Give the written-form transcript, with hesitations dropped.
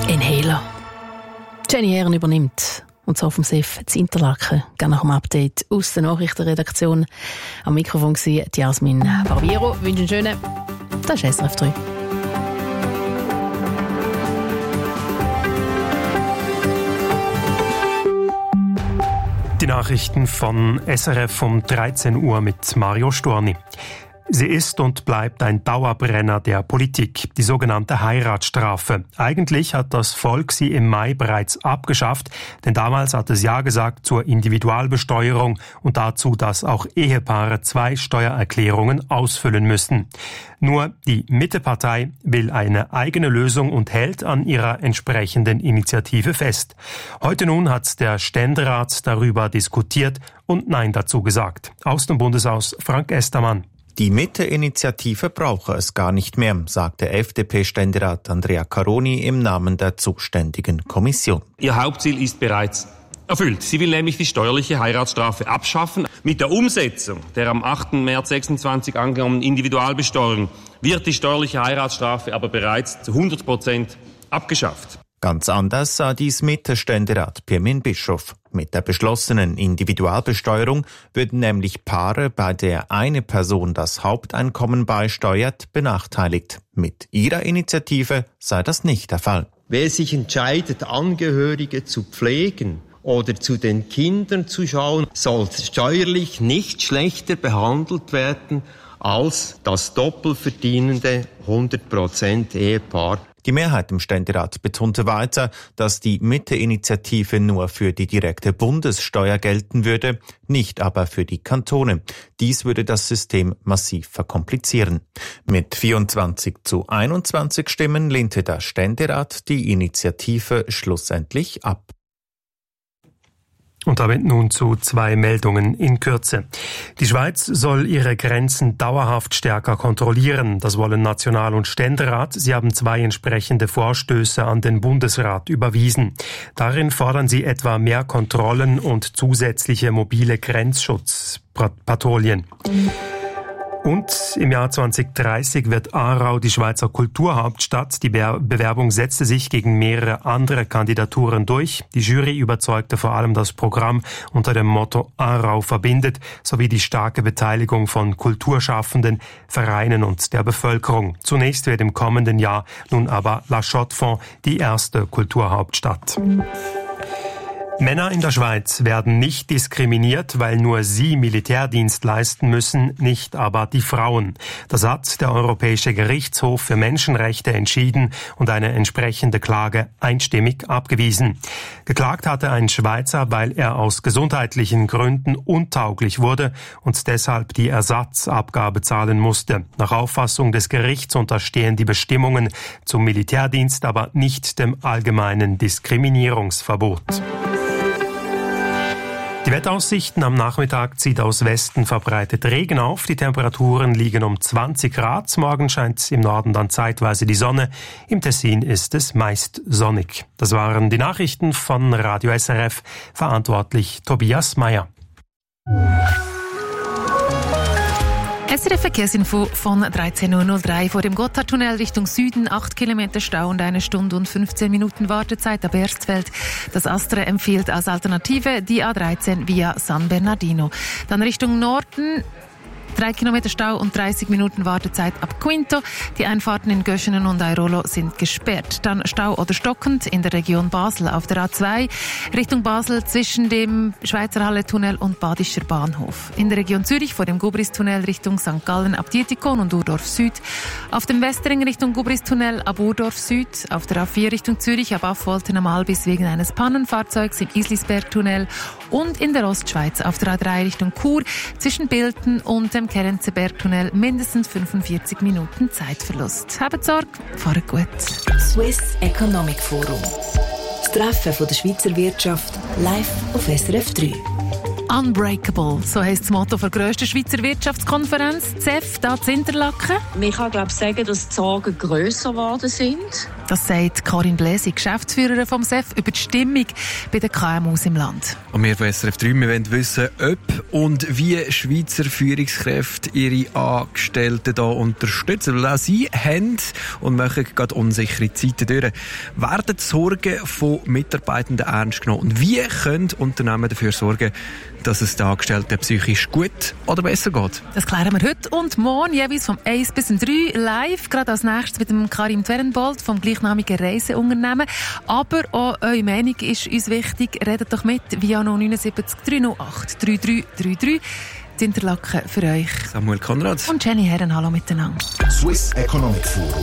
Inhaler. Jenny Herren übernimmt. Und so auf dem SEF zu Interlaken. Gerne nach dem Update aus der Nachrichtenredaktion. Am Mikrofon war Jasmin Barbiero. Ich wünsche einen schönen. Das ist SRF 3. Die Nachrichten von SRF um 13 Uhr mit Mario Storni. Sie ist und bleibt ein Dauerbrenner der Politik, die sogenannte Heiratsstrafe. Eigentlich hat das Volk sie im Mai bereits abgeschafft, denn damals hat es Ja gesagt zur Individualbesteuerung und dazu, dass auch Ehepaare 2 Steuererklärungen ausfüllen müssen. Nur die Mittepartei will eine eigene Lösung und hält an ihrer entsprechenden Initiative fest. Heute nun hat der Ständerat darüber diskutiert und Nein dazu gesagt. Aus dem Bundeshaus Frank Estermann. Die Mitte-Initiative brauche es gar nicht mehr, sagte FDP-Ständerat Andrea Caroni im Namen der zuständigen Kommission. Ihr Hauptziel ist bereits erfüllt. Sie will nämlich die steuerliche Heiratsstrafe abschaffen. Mit der Umsetzung der am 8. März 26 angenommenen Individualbesteuerung wird die steuerliche Heiratsstrafe aber bereits zu 100% abgeschafft. Ganz anders sah dies Mitte-Ständerat Pirmin Bischof. Mit der beschlossenen Individualbesteuerung würden nämlich Paare, bei der eine Person das Haupteinkommen beisteuert, benachteiligt. Mit ihrer Initiative sei das nicht der Fall. Wer sich entscheidet, Angehörige zu pflegen oder zu den Kindern zu schauen, soll steuerlich nicht schlechter behandelt werden als das doppelverdienende 100% Ehepaar. Die Mehrheit im Ständerat betonte weiter, dass die Mitte-Initiative nur für die direkte Bundessteuer gelten würde, nicht aber für die Kantone. Dies würde das System massiv verkomplizieren. Mit 24:21 Stimmen lehnte der Ständerat die Initiative schlussendlich ab. Und damit nun zu 2 Meldungen in Kürze. Die Schweiz soll ihre Grenzen dauerhaft stärker kontrollieren. Das wollen National- und Ständerat. Sie haben 2 entsprechende Vorstöße an den Bundesrat überwiesen. Darin fordern sie etwa mehr Kontrollen und zusätzliche mobile Grenzschutzpatrouillen. Und im Jahr 2030 wird Aarau die Schweizer Kulturhauptstadt. Die Bewerbung setzte sich gegen mehrere andere Kandidaturen durch. Die Jury überzeugte vor allem das Programm unter dem Motto Aarau verbindet, sowie die starke Beteiligung von Kulturschaffenden, Vereinen und der Bevölkerung. Zunächst wird im kommenden Jahr nun aber La Chaux-de-Fonds die erste Kulturhauptstadt. Männer in der Schweiz werden nicht diskriminiert, weil nur sie Militärdienst leisten müssen, nicht aber die Frauen. Das hat der Europäische Gerichtshof für Menschenrechte entschieden und eine entsprechende Klage einstimmig abgewiesen. Geklagt hatte ein Schweizer, weil er aus gesundheitlichen Gründen untauglich wurde und deshalb die Ersatzabgabe zahlen musste. Nach Auffassung des Gerichts unterstehen die Bestimmungen zum Militärdienst aber nicht dem allgemeinen Diskriminierungsverbot. Die Wetteraussichten: am Nachmittag zieht aus Westen verbreitet Regen auf. Die Temperaturen liegen um 20 Grad. Morgen scheint im Norden dann zeitweise die Sonne. Im Tessin ist es meist sonnig. Das waren die Nachrichten von Radio SRF. Verantwortlich Tobias Meyer. SRF Verkehrsinfo von 13.03 Uhr. Vor dem Gotthardtunnel Richtung Süden 8 Kilometer Stau und 1 Stunde und 15 Minuten Wartezeit ab Erstfeld. Das Astra empfiehlt als Alternative die A13 via San Bernardino. Dann Richtung Norden 3 Kilometer Stau und 30 Minuten Wartezeit ab Quinto. Die Einfahrten in Göschenen und Airolo sind gesperrt. Dann Stau oder stockend in der Region Basel auf der A2 Richtung Basel zwischen dem Schweizer Halle-Tunnel und Badischer Bahnhof. In der Region Zürich vor dem Gubris-Tunnel Richtung St. Gallen ab Dietikon und Urdorf Süd. Auf dem Westring Richtung Gubris-Tunnel ab Urdorf Süd. Auf der A4 Richtung Zürich ab Affolten am Albis wegen eines Pannenfahrzeugs im Islisberg-Tunnel. Und in der Ostschweiz auf der A3 Richtung Chur zwischen Bilten und dem Kerenzenberg-Tunnel mindestens 45 Minuten Zeitverlust. Habt Sorge, fahrt gut. Swiss Economic Forum. Das Treffen von der Schweizer Wirtschaft live auf SRF 3. Unbreakable, so heisst das Motto der grössten Schweizer Wirtschaftskonferenz, CEF, hier in Interlaken. Man kann, glaube ich, sagen, dass die Sorgen grösser geworden sind. Das sagt Karin Bläsi, Geschäftsführerin vom SEF, über die Stimmung bei den KMUs im Land. Und wir von SRF 3 wollen wissen, ob und wie Schweizer Führungskräfte ihre Angestellten hier unterstützen. Weil auch sie haben und machen gerade unsichere Zeiten durch. Werden die Sorgen von Mitarbeitenden ernst genommen? Und wie können Unternehmen dafür sorgen, dass es den Angestellten psychisch gut oder besser geht? Das klären wir heute und morgen jeweils vom 1 bis 3 live. Gerade als nächstes mit dem Karim Twerenbold vom gleichnamigen Reiseunternehmen. Aber auch eure Meinung ist uns wichtig. Redet doch mit via 079 308 3333. Die Interlaken für euch. Samuel Konrad und Jenny Herren, hallo miteinander. Swiss Economic Forum.